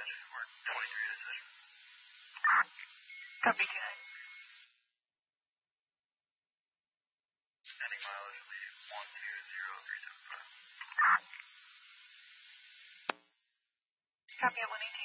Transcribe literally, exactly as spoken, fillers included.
We're twenty-three decision. Copy two nine. Standing mileage will be one two zero three seven five. Copy at one eighteen.